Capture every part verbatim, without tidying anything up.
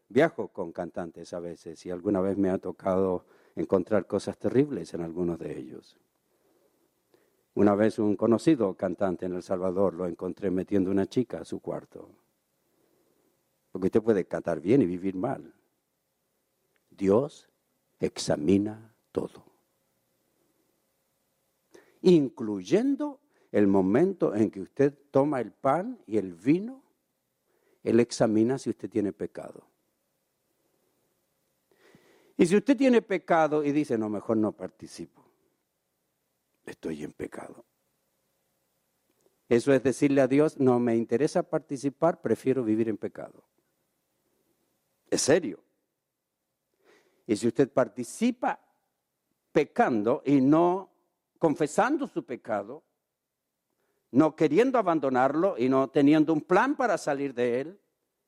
viajo con cantantes a veces y alguna vez me ha tocado encontrar cosas terribles en algunos de ellos. Una vez un conocido cantante en El Salvador lo encontré metiendo una chica a su cuarto. Porque usted puede cantar bien y vivir mal. Dios examina todo, incluyendo el momento en que usted toma el pan y el vino. Él examina si usted tiene pecado. Y si usted tiene pecado y dice, no, mejor no participo, estoy en pecado. Eso es decirle a Dios, no me interesa participar, prefiero vivir en pecado. Es serio. Y si usted participa pecando y no confesando su pecado, no queriendo abandonarlo y no teniendo un plan para salir de él,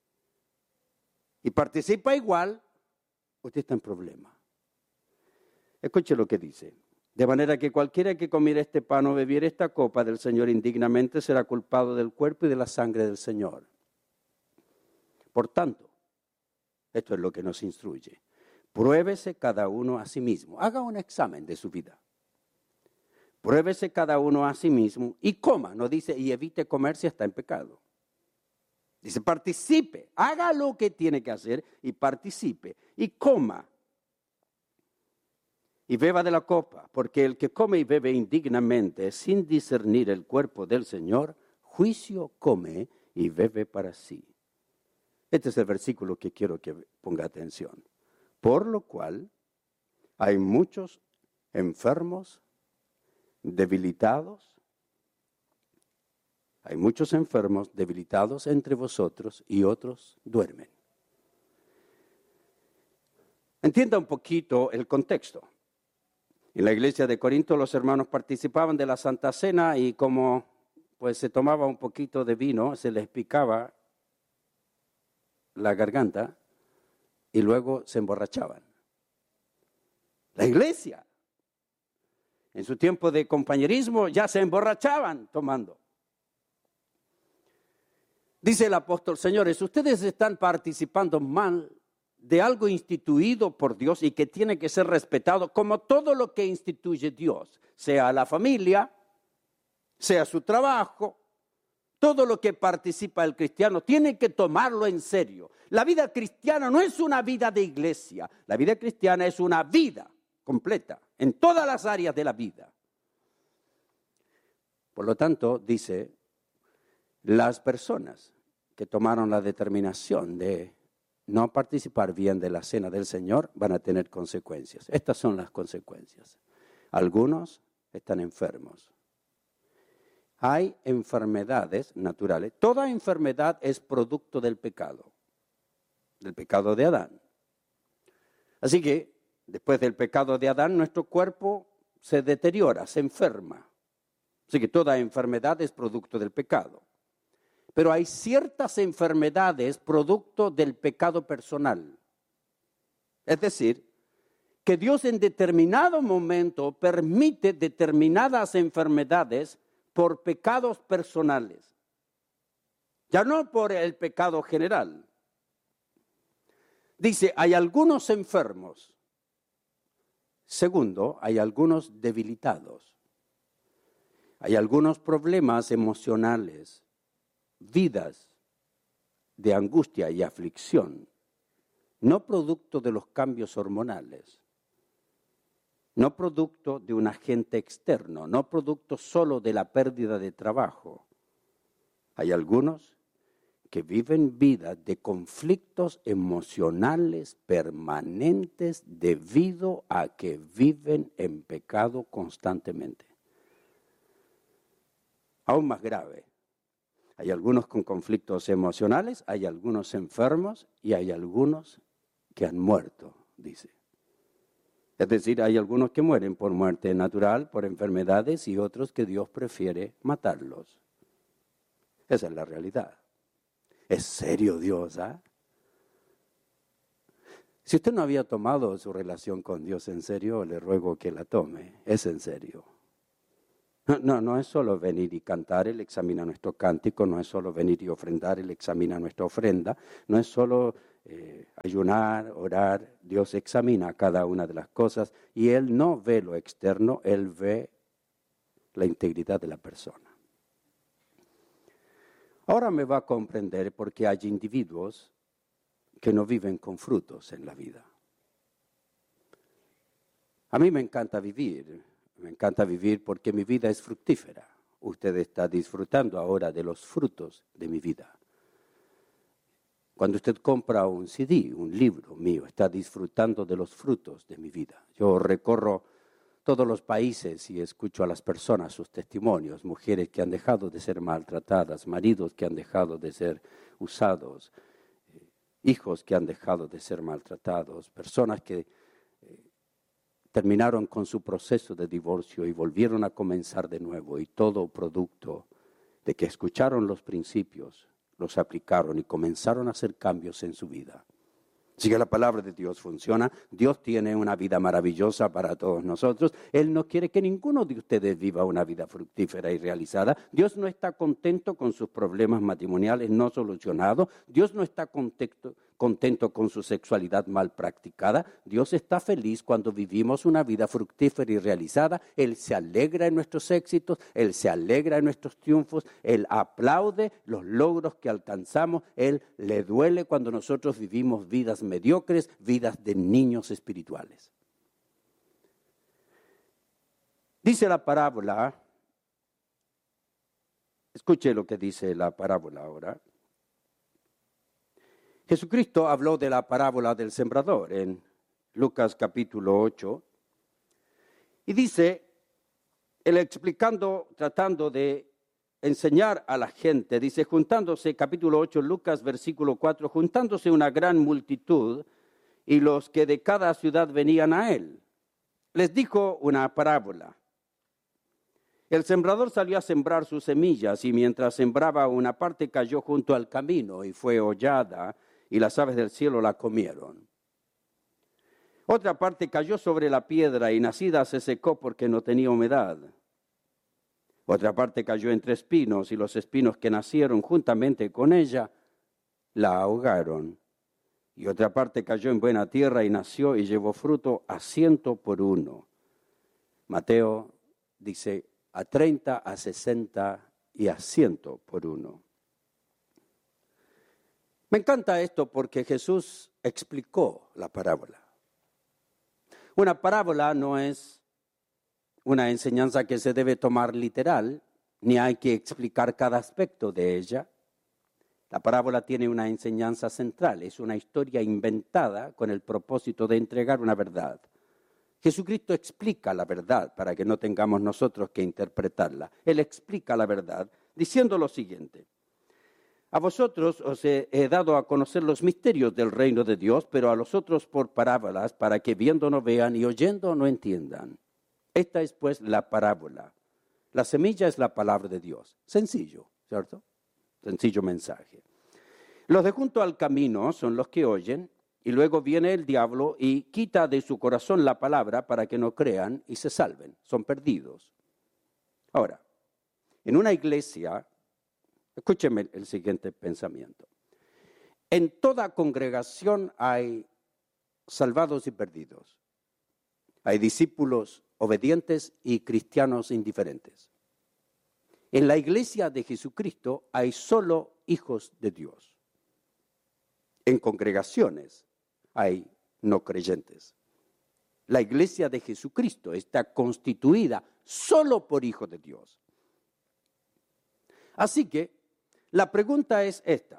y participa igual, usted está en problema. Escuche lo que dice. De manera que cualquiera que comiera este pan o bebiera esta copa del Señor indignamente será culpado del cuerpo y de la sangre del Señor. Por tanto, esto es lo que nos instruye. Pruébese cada uno a sí mismo. Haga un examen de su vida. Pruébese cada uno a sí mismo y coma. No dice y evite comer si está en pecado. Dice participe. Haga lo que tiene que hacer y participe. Y coma. Y beba de la copa. Porque el que come y bebe indignamente sin discernir el cuerpo del Señor, juicio come y bebe para sí. Este es el versículo que quiero que ponga atención. Por lo cual hay muchos enfermos, debilitados. Hay muchos enfermos, debilitados entre vosotros y otros duermen. Entienda un poquito el contexto. En la iglesia de Corinto los hermanos participaban de la Santa Cena y como pues se tomaba un poquito de vino, se les picaba la garganta y luego se emborrachaban. La iglesia, en su tiempo de compañerismo, ya se emborrachaban tomando. Dice el apóstol, señores, ustedes están participando mal de algo instituido por Dios y que tiene que ser respetado como todo lo que instituye Dios, sea la familia, sea su trabajo. Todo lo que participa el cristiano tiene que tomarlo en serio. La vida cristiana no es una vida de iglesia. La vida cristiana es una vida completa en todas las áreas de la vida. Por lo tanto, dice, las personas que tomaron la determinación de no participar bien de la cena del Señor van a tener consecuencias. Estas son las consecuencias. Algunos están enfermos. Hay enfermedades naturales. Toda enfermedad es producto del pecado, del pecado de Adán. Así que, después del pecado de Adán, nuestro cuerpo se deteriora, se enferma. Así que toda enfermedad es producto del pecado. Pero hay ciertas enfermedades producto del pecado personal. Es decir, que Dios en determinado momento permite determinadas enfermedades por pecados personales, ya no por el pecado general. Dice, hay algunos enfermos. Segundo, hay algunos debilitados. Hay algunos problemas emocionales, vidas de angustia y aflicción, no producto de los cambios hormonales. No producto de un agente externo, no producto solo de la pérdida de trabajo. Hay algunos que viven vidas de conflictos emocionales permanentes debido a que viven en pecado constantemente. Aún más grave, hay algunos con conflictos emocionales, hay algunos enfermos y hay algunos que han muerto, dice. Es decir, hay algunos que mueren por muerte natural, por enfermedades, y otros que Dios prefiere matarlos. Esa es la realidad. ¿Es serio Dios? ¿eh? Si usted no había tomado su relación con Dios en serio, le ruego que la tome. Es en serio. No, no, no es solo venir y cantar, Él examina nuestro cántico, no es solo venir y ofrendar, Él examina nuestra ofrenda, no es solo eh, ayunar, orar. Dios examina cada una de las cosas y Él no ve lo externo, Él ve la integridad de la persona. Ahora me va a comprender por qué hay individuos que no viven con frutos en la vida. A mí me encanta vivir, me encanta vivir porque mi vida es fructífera. Usted está disfrutando ahora de los frutos de mi vida. Cuando usted compra un C D, un libro mío, está disfrutando de los frutos de mi vida. Yo recorro todos los países y escucho a las personas sus testimonios, mujeres que han dejado de ser maltratadas, maridos que han dejado de ser usados, hijos que han dejado de ser maltratados, personas que terminaron con su proceso de divorcio y volvieron a comenzar de nuevo, y todo producto de que escucharon los principios, los aplicaron y comenzaron a hacer cambios en su vida. Así que la palabra de Dios funciona. Dios tiene una vida maravillosa para todos nosotros. Él no quiere que ninguno de ustedes viva una vida fructífera y realizada. Dios no está contento con sus problemas matrimoniales no solucionados. Dios no está contento, contento con su sexualidad mal practicada. Dios está feliz cuando vivimos una vida fructífera y realizada. Él se alegra en nuestros éxitos, Él se alegra en nuestros triunfos, Él aplaude los logros que alcanzamos. Él le duele cuando nosotros vivimos vidas mediocres, vidas de niños espirituales. Dice la parábola, escuche lo que dice la parábola ahora. Jesucristo habló de la parábola del sembrador en Lucas capítulo ocho. Y dice, él explicando, tratando de enseñar a la gente, dice, juntándose, capítulo ocho, Lucas versículo cuatro, juntándose una gran multitud y los que de cada ciudad venían a él, les dijo una parábola. El sembrador salió a sembrar sus semillas y mientras sembraba una parte cayó junto al camino y fue hollada y las aves del cielo la comieron. Otra parte cayó sobre la piedra y nacida se secó porque no tenía humedad. Otra parte cayó entre espinos y los espinos que nacieron juntamente con ella la ahogaron. Y otra parte cayó en buena tierra y nació y llevó fruto a ciento por uno. Mateo dice a treinta, a sesenta y a ciento por uno. Me encanta esto porque Jesús explicó la parábola. Una parábola no es una enseñanza que se debe tomar literal, ni hay que explicar cada aspecto de ella. La parábola tiene una enseñanza central, es una historia inventada con el propósito de entregar una verdad. Jesucristo explica la verdad para que no tengamos nosotros que interpretarla. Él explica la verdad diciendo lo siguiente. A vosotros os he, he dado a conocer los misterios del reino de Dios, pero a los otros por parábolas, para que viendo no vean y oyendo no entiendan. Esta es pues la parábola. La semilla es la palabra de Dios. Sencillo, ¿cierto? Sencillo mensaje. Los de junto al camino son los que oyen, y luego viene el diablo y quita de su corazón la palabra para que no crean y se salven. Son perdidos. Ahora, en una iglesia, escúcheme el siguiente pensamiento. En toda congregación hay salvados y perdidos. Hay discípulos obedientes y cristianos indiferentes. En la iglesia de Jesucristo hay solo hijos de Dios. En congregaciones hay no creyentes. La iglesia de Jesucristo está constituida solo por hijos de Dios. Así que la pregunta es esta.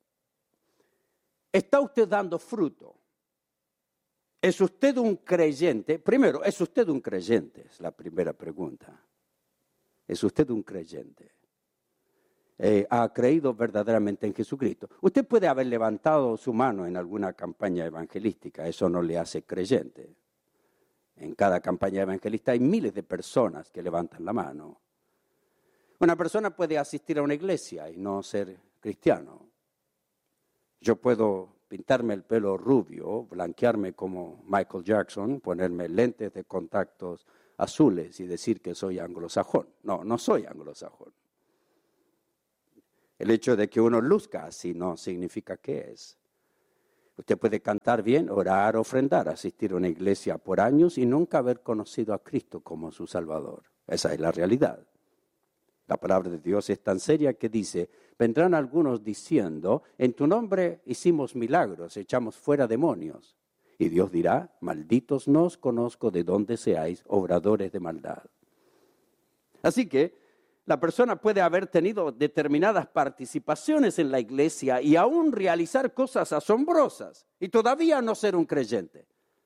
¿Está usted dando fruto? ¿Es usted un creyente? Primero, ¿es usted un creyente? Es la primera pregunta. ¿Es usted un creyente? Eh, ¿Ha creído verdaderamente en Jesucristo? Usted puede haber levantado su mano en alguna campaña evangelística, eso no le hace creyente. En cada campaña evangelista hay miles de personas que levantan la mano. Una persona puede asistir a una iglesia y no ser cristiano. Yo puedo pintarme el pelo rubio, blanquearme como Michael Jackson, ponerme lentes de contactos azules y decir que soy anglosajón. No, no soy anglosajón. El hecho de que uno luzca así no significa que es. Usted puede cantar bien, orar, ofrendar, asistir a una iglesia por años y nunca haber conocido a Cristo como su Salvador. Esa es la realidad. La palabra de Dios es tan seria que dice, vendrán algunos diciendo, en tu nombre hicimos milagros, echamos fuera demonios. Y Dios dirá, malditos no os conozco de dónde seáis, obradores de maldad. Así que la persona puede haber tenido determinadas participaciones en la iglesia y aún realizar cosas asombrosas y todavía no ser un creyente.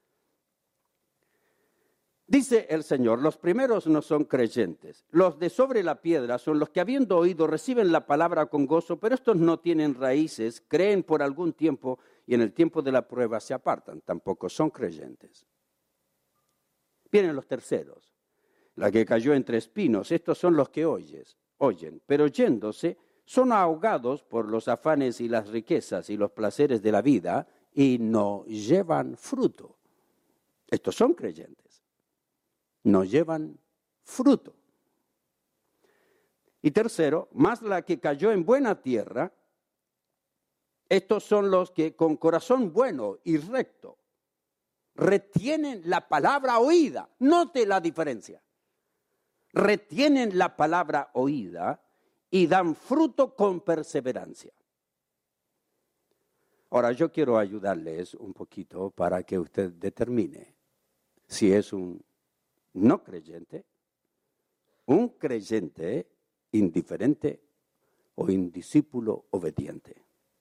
Dice el Señor, los primeros no son creyentes. Los de sobre la piedra son los que habiendo oído reciben la palabra con gozo, pero estos no tienen raíces, creen por algún tiempo y en el tiempo de la prueba se apartan. Tampoco son creyentes. Vienen los terceros. La que cayó entre espinos, estos son los que oyes, oyen, pero yéndose son ahogados por los afanes y las riquezas y los placeres de la vida y no llevan fruto. Estos son creyentes, no llevan fruto. Y tercero, más la que cayó en buena tierra, estos son los que con corazón bueno y recto retienen la palabra oída. Note la diferencia. Retienen la palabra oída y dan fruto con perseverancia. Ahora, yo quiero ayudarles un poquito para que usted determine si es un no creyente, un creyente indiferente o un discípulo obediente.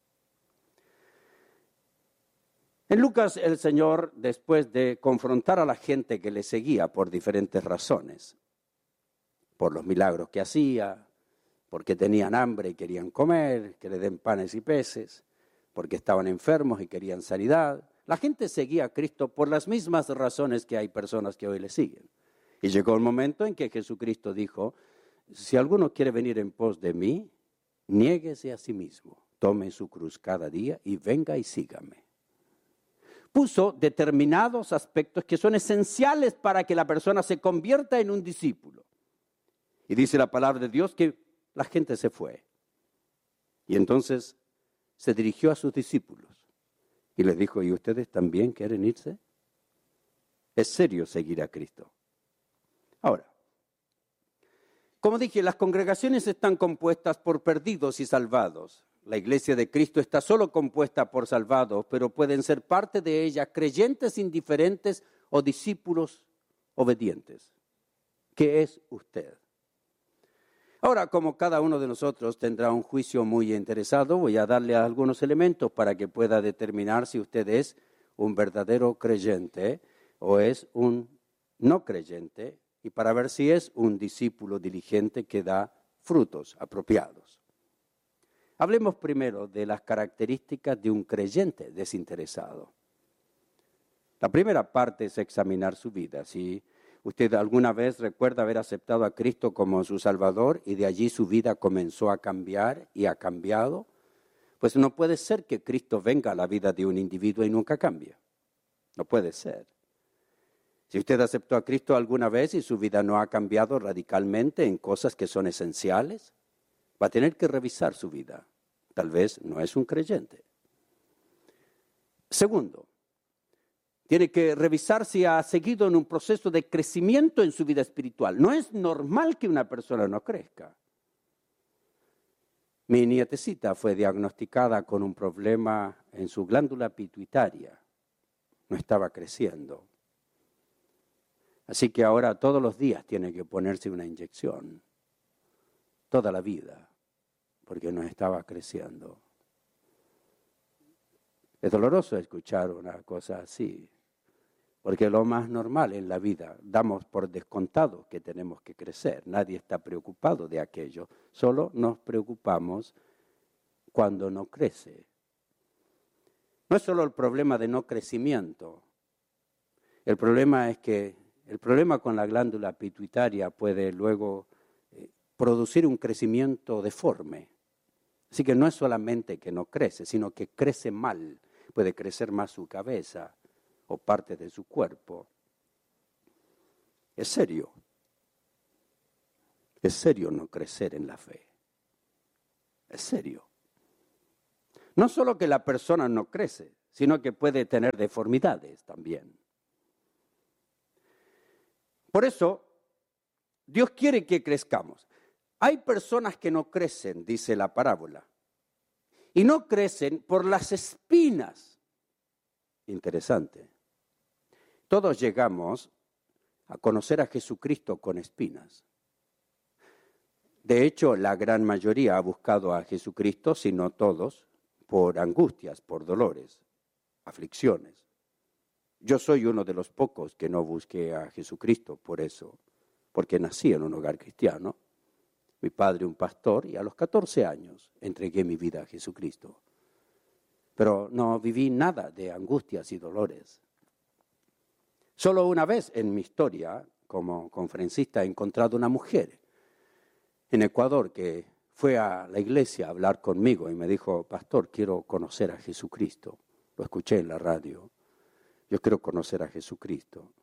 En Lucas, el Señor, después de confrontar a la gente que le seguía por diferentes razones, por los milagros que hacía, porque tenían hambre y querían comer, que le den panes y peces, porque estaban enfermos y querían sanidad. La gente seguía a Cristo por las mismas razones que hay personas que hoy le siguen. Y llegó el momento en que Jesucristo dijo, si alguno quiere venir en pos de mí, niéguese a sí mismo, tome su cruz cada día y venga y sígame. Puso determinados aspectos que son esenciales para que la persona se convierta en un discípulo. Y dice la palabra de Dios que la gente se fue. Y entonces se dirigió a sus discípulos y les dijo, ¿y ustedes también quieren irse? Es serio seguir a Cristo. Ahora, como dije, las congregaciones están compuestas por perdidos y salvados. La iglesia de Cristo está solo compuesta por salvados, pero pueden ser parte de ella creyentes indiferentes o discípulos obedientes. ¿Qué es usted? Ahora, como cada uno de nosotros tendrá un juicio muy interesado, voy a darle algunos elementos para que pueda determinar si usted es un verdadero creyente o es un no creyente y para ver si es un discípulo diligente que da frutos apropiados. Hablemos primero de las características de un creyente desinteresado. La primera parte es examinar su vida. Si usted alguna vez recuerda haber aceptado a Cristo como su Salvador y de allí su vida comenzó a cambiar y ha cambiado, pues no puede ser que Cristo venga a la vida de un individuo y nunca cambie. No puede ser. Si usted aceptó a Cristo alguna vez y su vida no ha cambiado radicalmente en cosas que son esenciales, va a tener que revisar su vida. Tal vez no es un creyente. Segundo, tiene que revisar si ha seguido en un proceso de crecimiento en su vida espiritual. No es normal que una persona no crezca. Mi nietecita fue diagnosticada con un problema en su glándula pituitaria. No estaba creciendo. Así que ahora todos los días tiene que ponerse una inyección. Toda la vida. Porque no estaba creciendo. Es doloroso escuchar una cosa así. Porque lo más normal en la vida, damos por descontado que tenemos que crecer. Nadie está preocupado de aquello. Solo nos preocupamos cuando no crece. No es solo el problema de no crecimiento. El problema es que el problema con la glándula pituitaria puede luego eh, producir un crecimiento deforme. Así que no es solamente que no crece, sino que crece mal. Puede crecer más su cabeza o parte de su cuerpo. Es serio. Es serio no crecer en la fe. Es serio. No solo que la persona no crece, sino que puede tener deformidades también. Por eso, Dios quiere que crezcamos. Hay personas que no crecen, dice la parábola, y no crecen por las espinas. Interesante. Todos llegamos a conocer a Jesucristo con espinas. De hecho, la gran mayoría ha buscado a Jesucristo, si no todos, por angustias, por dolores, aflicciones. Yo soy uno de los pocos que no busqué a Jesucristo por eso, porque nací en un hogar cristiano. Mi padre un pastor y a los catorce años entregué mi vida a Jesucristo. Pero no viví nada de angustias y dolores. Solo una vez en mi historia como conferencista he encontrado una mujer en Ecuador que fue a la iglesia a hablar conmigo y me dijo, pastor, quiero conocer a Jesucristo. Lo escuché en la radio. Yo quiero conocer a Jesucristo.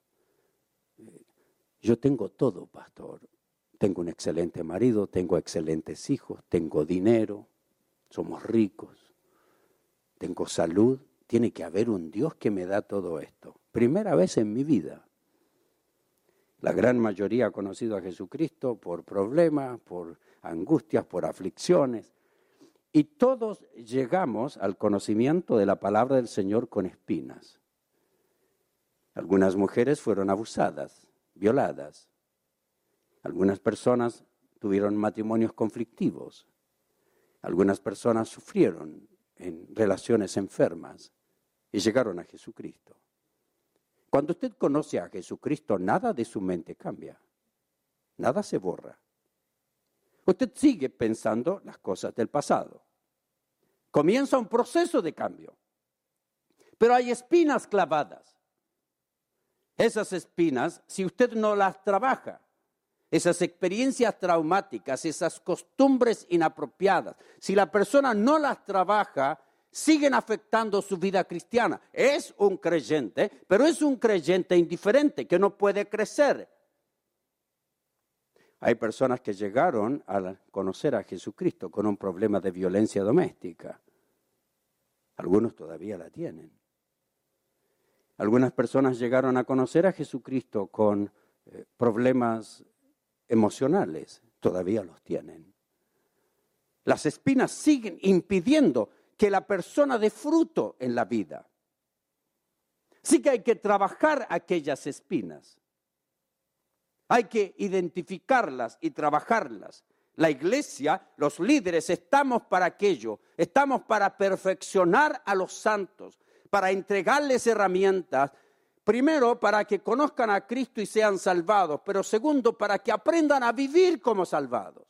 Yo tengo todo, pastor. Tengo un excelente marido, tengo excelentes hijos, tengo dinero, somos ricos, tengo salud. Tiene que haber un Dios que me da todo esto. Primera vez en mi vida. La gran mayoría ha conocido a Jesucristo por problemas, por angustias, por aflicciones. Y todos llegamos al conocimiento de la palabra del Señor con espinas. Algunas mujeres fueron abusadas, violadas. Algunas personas tuvieron matrimonios conflictivos. Algunas personas sufrieron en relaciones enfermas y llegaron a Jesucristo. Cuando usted conoce a Jesucristo, nada de su mente cambia. Nada se borra. Usted sigue pensando las cosas del pasado. Comienza un proceso de cambio. Pero hay espinas clavadas. Esas espinas, si usted no las trabaja, esas experiencias traumáticas, esas costumbres inapropiadas, si la persona no las trabaja, siguen afectando su vida cristiana. Es un creyente, pero es un creyente indiferente que no puede crecer. Hay personas que llegaron a conocer a Jesucristo con un problema de violencia doméstica. Algunos todavía la tienen. Algunas personas llegaron a conocer a Jesucristo con eh, problemas emocionales, todavía los tienen. Las espinas siguen impidiendo que la persona dé fruto en la vida. Sí que hay que trabajar aquellas espinas. Hay que identificarlas y trabajarlas. La iglesia, los líderes, estamos para aquello. Estamos para perfeccionar a los santos, para entregarles herramientas. Primero, para que conozcan a Cristo y sean salvados, pero segundo, para que aprendan a vivir como salvados.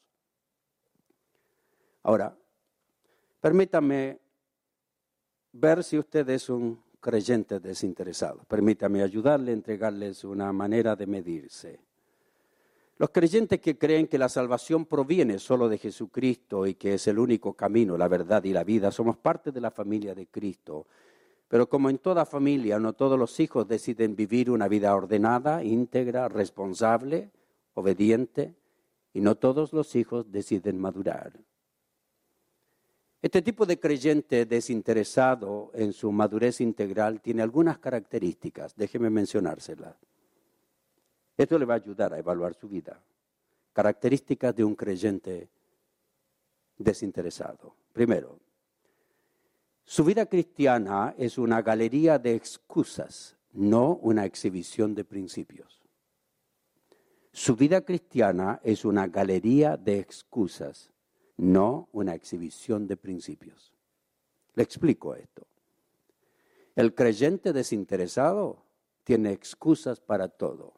Ahora, permítame ver si usted es un creyente desinteresado. Permítame ayudarle a entregarles una manera de medirse. Los creyentes que creen que la salvación proviene solo de Jesucristo y que es el único camino, la verdad y la vida, somos parte de la familia de Cristo. Pero como en toda familia, no todos los hijos deciden vivir una vida ordenada, íntegra, responsable, obediente, y no todos los hijos deciden madurar. Este tipo de creyente desinteresado en su madurez integral tiene algunas características, déjeme mencionárselas. Esto le va a ayudar a evaluar su vida. Características de un creyente desinteresado. Primero, su vida cristiana es una galería de excusas, no una exhibición de principios. Su vida cristiana es una galería de excusas, no una exhibición de principios. Le explico esto. El creyente desinteresado tiene excusas para todo.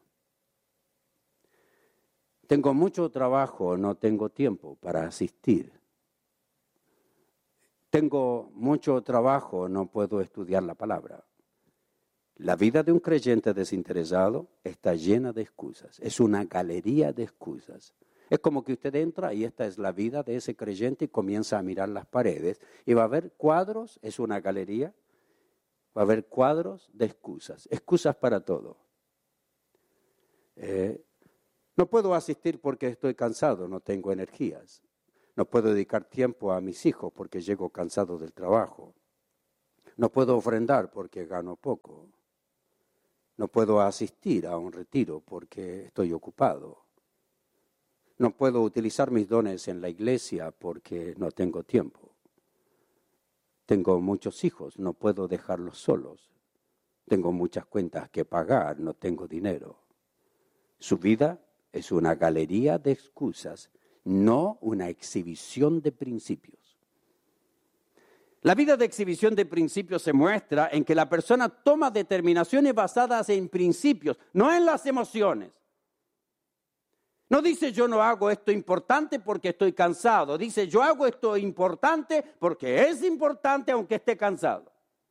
Tengo mucho trabajo, no tengo tiempo para asistir. Tengo mucho trabajo, no puedo estudiar la palabra. La vida de un creyente desinteresado está llena de excusas. Es una galería de excusas. Es como que usted entra y esta es la vida de ese creyente y comienza a mirar las paredes y va a ver cuadros, es una galería, va a haber cuadros de excusas, excusas para todo. Eh, no puedo asistir porque estoy cansado, no tengo energías. No puedo dedicar tiempo a mis hijos porque llego cansado del trabajo. No puedo ofrendar porque gano poco. No puedo asistir a un retiro porque estoy ocupado. No puedo utilizar mis dones en la iglesia porque no tengo tiempo. Tengo muchos hijos, no puedo dejarlos solos. Tengo muchas cuentas que pagar, no tengo dinero. Su vida es una galería de excusas, no una exhibición de principios. La vida de exhibición de principios se muestra en que la persona toma determinaciones basadas en principios, no en las emociones. No dice yo no hago esto importante porque estoy cansado. Dice yo hago esto importante porque es importante aunque esté cansado.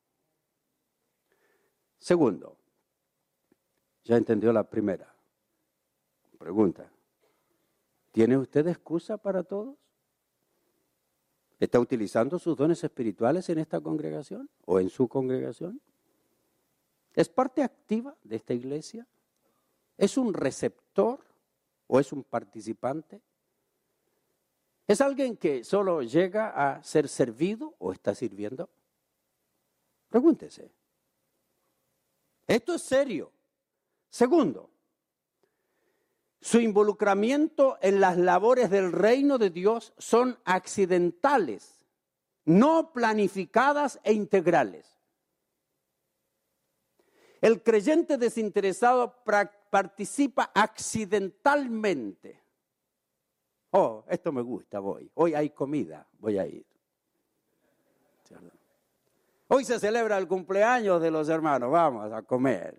Segundo, ¿ya entendió la primera? Pregunta, ¿tiene usted excusa para todos? ¿Está utilizando sus dones espirituales en esta congregación o en su congregación? ¿Es parte activa de esta iglesia? ¿Es un receptor o es un participante? ¿Es alguien que solo llega a ser servido o está sirviendo? Pregúntese. Esto es serio. Segundo, su involucramiento en las labores del reino de Dios son accidentales, no planificadas e integrales. El creyente desinteresado participa accidentalmente. Oh, esto me gusta, voy. Hoy hay comida, voy a ir. Hoy se celebra el cumpleaños de los hermanos, vamos a comer.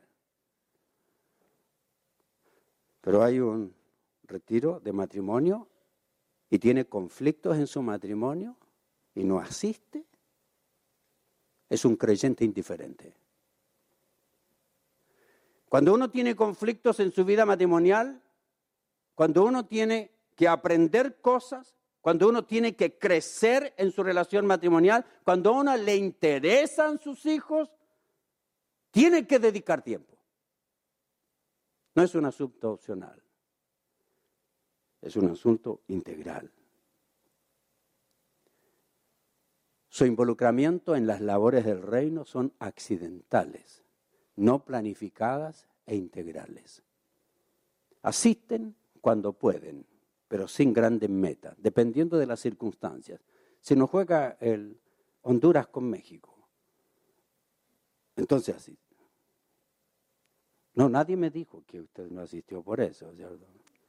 Pero hay un retiro de matrimonio y tiene conflictos en su matrimonio y no asiste. Es un creyente indiferente. Cuando uno tiene conflictos en su vida matrimonial, cuando uno tiene que aprender cosas, cuando uno tiene que crecer en su relación matrimonial, cuando a uno le interesan sus hijos, tiene que dedicar tiempo. No es un asunto opcional, es un asunto integral. Su involucramiento en las labores del reino son accidentales, no planificadas e integrales. Asisten cuando pueden, pero sin grandes metas, dependiendo de las circunstancias. Si nos juega el Honduras con México, entonces así. No, nadie me dijo que usted no asistió por eso, ¿cierto?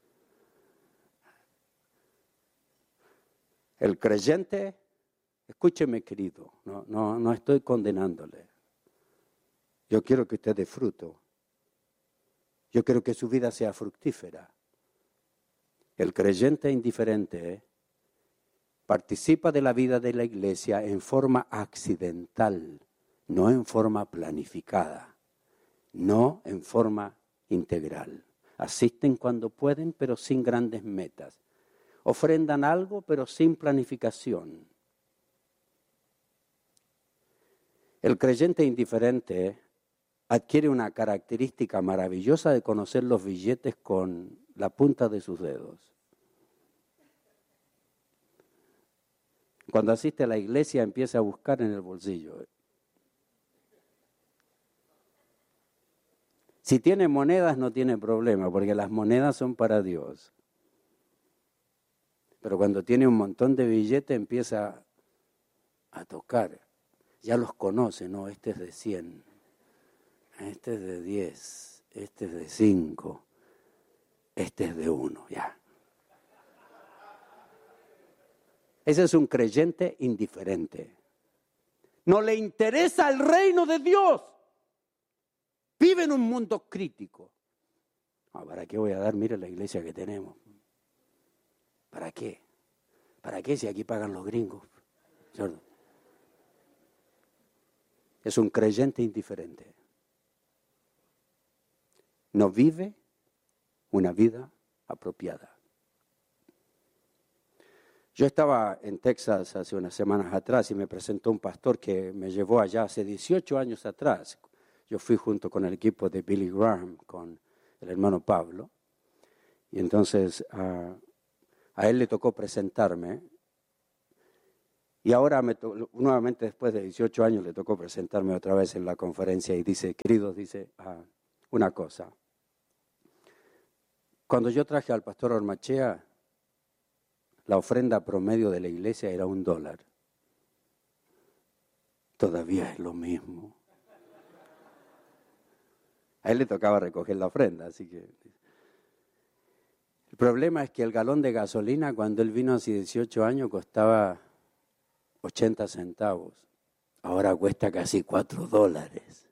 El creyente, escúcheme querido, no, no, no estoy condenándole. Yo quiero que usted dé fruto. Yo quiero que su vida sea fructífera. El creyente indiferente participa de la vida de la iglesia en forma accidental, no en forma planificada. No en forma integral. Asisten cuando pueden, pero sin grandes metas. Ofrendan algo, pero sin planificación. El creyente indiferente adquiere una característica maravillosa de conocer los billetes con la punta de sus dedos. Cuando asiste a la iglesia empieza a buscar en el bolsillo. Si tiene monedas no tiene problema, porque las monedas son para Dios. Pero cuando tiene un montón de billetes empieza a tocar. Ya los conoce, no, este es de cien, este es de diez, este es de cinco, este es de uno, ya. Ese es un creyente indiferente. No le interesa el reino de Dios. Vive en un mundo crítico. No, ¿para qué voy a dar? Mire la iglesia que tenemos. ¿Para qué? ¿Para qué si aquí pagan los gringos? ¿Cierto? Es un creyente indiferente. No vive una vida apropiada. Yo estaba en Texas hace unas semanas atrás y me presentó un pastor que me llevó allá hace dieciocho años atrás. Yo fui junto con el equipo de Billy Graham, con el hermano Pablo, y entonces uh, a él le tocó presentarme, Y ahora, me to- nuevamente después de dieciocho años, le tocó presentarme otra vez en la conferencia y dice, queridos, dice, ah, una cosa. Cuando yo traje al pastor Ormachea, la ofrenda promedio de la iglesia era un dólar. Todavía es lo mismo. A él le tocaba recoger la ofrenda, así que... El problema es que el galón de gasolina, cuando él vino hace dieciocho años, costaba ochenta centavos. Ahora cuesta casi cuatro dólares.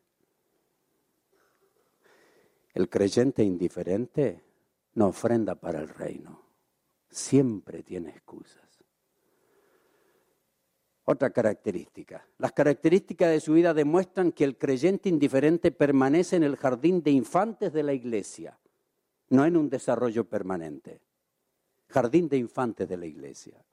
El creyente indiferente no ofrenda para el reino. Siempre tiene excusas. Otra característica. Las características de su vida demuestran que el creyente indiferente permanece en el jardín de infantes de la iglesia, no en un desarrollo permanente. Jardín de infantes de la iglesia.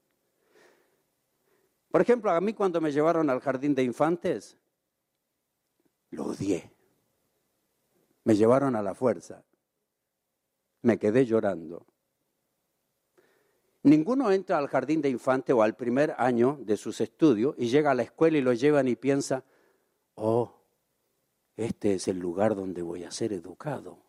Por ejemplo, a mí cuando me llevaron al jardín de infantes, lo odié. Me llevaron a la fuerza. Me quedé llorando. Ninguno entra al jardín de infantes o al primer año de sus estudios y llega a la escuela y lo llevan y piensa, oh, este es el lugar donde voy a ser educado.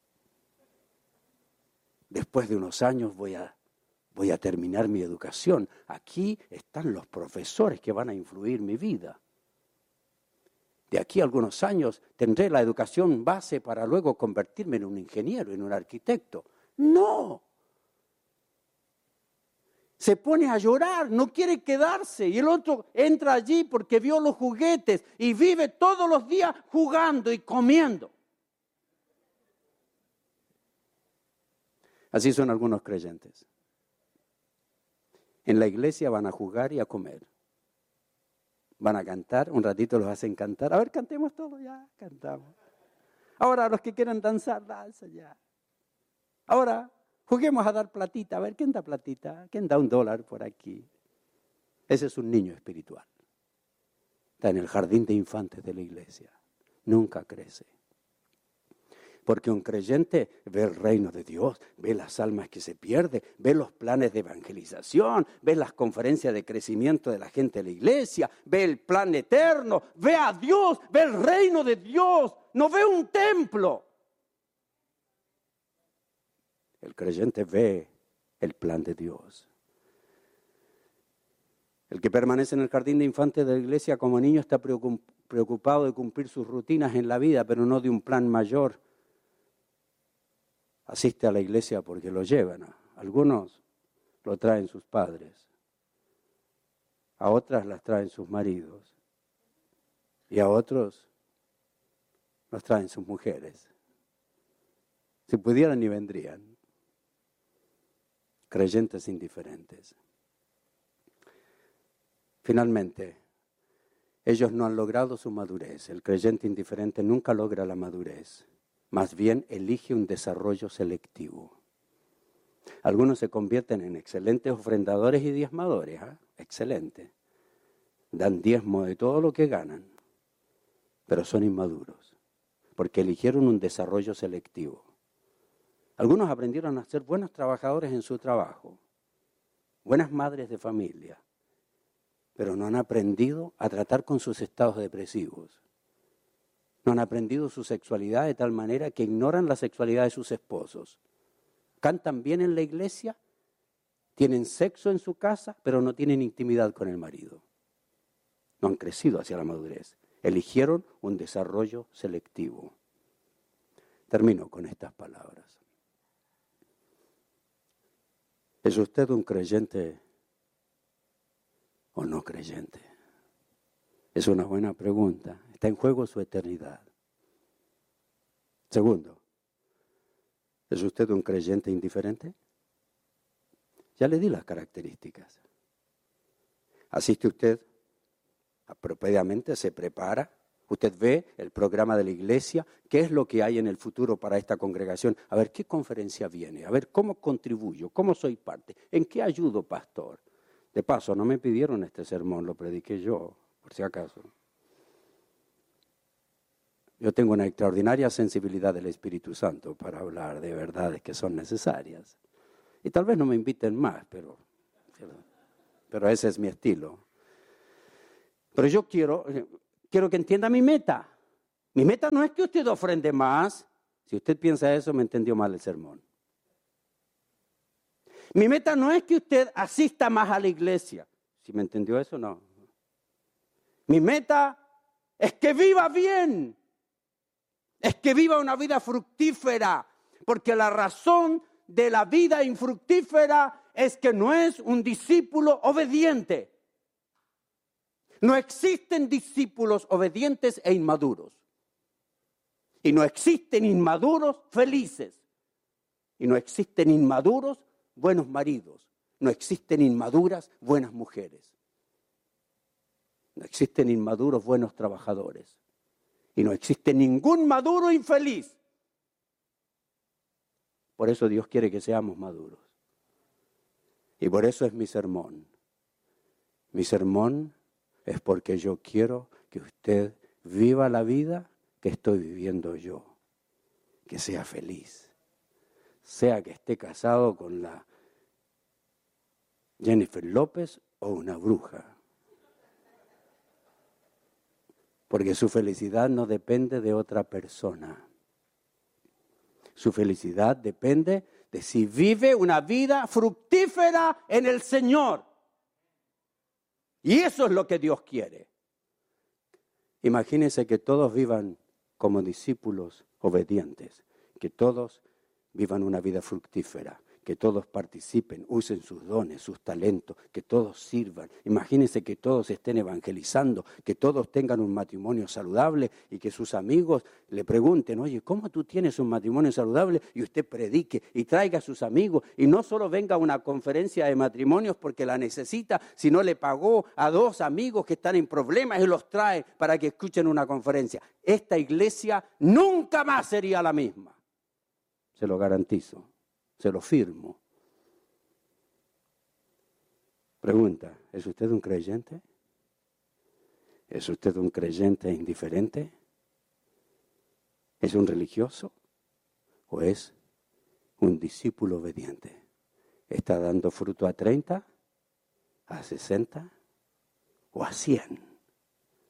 Después de unos años voy a, voy a terminar mi educación. Aquí están los profesores que van a influir mi vida. De aquí a algunos años tendré la educación base para luego convertirme en un ingeniero, en un arquitecto. ¡No! Se pone a llorar, no quiere quedarse. Y el otro entra allí porque vio los juguetes y vive todos los días jugando y comiendo. Así son algunos creyentes. En la iglesia van a jugar y a comer. Van a cantar, un ratito los hacen cantar. A ver, cantemos todos, ya, cantamos. Ahora los que quieran danzar, danza ya. Ahora, juguemos a dar platita. A ver, ¿quién da platita? ¿Quién da un dólar por aquí? Ese es un niño espiritual. Está en el jardín de infantes de la iglesia. Nunca crece. Porque un creyente ve el reino de Dios, ve las almas que se pierden, ve los planes de evangelización, ve las conferencias de crecimiento de la gente de la iglesia, ve el plan eterno, ve a Dios, ve el reino de Dios, no ve un templo. El creyente ve el plan de Dios. El que permanece en el jardín de infantes de la iglesia como niño está preocupado de cumplir sus rutinas en la vida, pero no de un plan mayor. Asiste a la iglesia porque lo llevan. Algunos lo traen sus padres. A otras las traen sus maridos. Y a otros los traen sus mujeres. Si pudieran ni vendrían. Creyentes indiferentes. Finalmente, ellos no han logrado su madurez. El creyente indiferente nunca logra la madurez. Más bien elige un desarrollo selectivo. Algunos se convierten en excelentes ofrendadores y diezmadores. ¿eh? Excelente. Dan diezmo de todo lo que ganan, pero son inmaduros, porque eligieron un desarrollo selectivo. Algunos aprendieron a ser buenos trabajadores en su trabajo, buenas madres de familia, pero no han aprendido a tratar con sus estados depresivos. No han aprendido su sexualidad de tal manera que ignoran la sexualidad de sus esposos. Cantan bien en la iglesia, tienen sexo en su casa, pero no tienen intimidad con el marido. No han crecido hacia la madurez. Eligieron un desarrollo selectivo. Termino con estas palabras. ¿Es usted un creyente o no creyente? Es una buena pregunta. Está en juego su eternidad. Segundo, ¿es usted un creyente indiferente? Ya le di las características. ¿Asiste usted apropiadamente? ¿Se prepara? ¿Usted ve el programa de la iglesia? ¿Qué es lo que hay en el futuro para esta congregación? A ver, ¿qué conferencia viene? A ver, ¿cómo contribuyo? ¿Cómo soy parte? ¿En qué ayudo, pastor? De paso, no me pidieron este sermón, lo prediqué yo, por si acaso. Yo tengo una extraordinaria sensibilidad del Espíritu Santo para hablar de verdades que son necesarias. Y tal vez no me inviten más, pero pero ese es mi estilo. Pero yo quiero, quiero que entienda mi meta. Mi meta no es que usted ofrende más. Si usted piensa eso, me entendió mal el sermón. Mi meta no es que usted asista más a la iglesia. Si me entendió eso, no. Mi meta es que viva bien. Es que viva una vida fructífera. Porque la razón de la vida infructífera es que no es un discípulo obediente. No existen discípulos obedientes e inmaduros. Y no existen inmaduros felices. Y no existen inmaduros buenos maridos. No existen inmaduras buenas mujeres. No existen inmaduros buenos trabajadores. Y no existe ningún maduro infeliz. Por eso Dios quiere que seamos maduros. Y por eso es mi sermón. Mi sermón es porque yo quiero que usted viva la vida que estoy viviendo yo. Que sea feliz. Sea que esté casado con la Jennifer López o una bruja. Porque su felicidad no depende de otra persona. Su felicidad depende de si vive una vida fructífera en el Señor. Y eso es lo que Dios quiere. Imagínense que todos vivan como discípulos obedientes, que todos vivan una vida fructífera, que todos participen, usen sus dones, sus talentos, que todos sirvan. Imagínense que todos estén evangelizando, que todos tengan un matrimonio saludable y que sus amigos le pregunten, oye, ¿cómo tú tienes un matrimonio saludable? Y usted predique y traiga a sus amigos y no solo venga a una conferencia de matrimonios porque la necesita, sino le pagó a dos amigos que están en problemas y los trae para que escuchen una conferencia. Esta iglesia nunca más sería la misma. Se lo garantizo. Se lo firmo. Pregunta, ¿es usted un creyente? ¿Es usted un creyente indiferente? ¿Es un religioso? ¿O es un discípulo obediente? ¿Está dando fruto a treinta, a sesenta o a cien?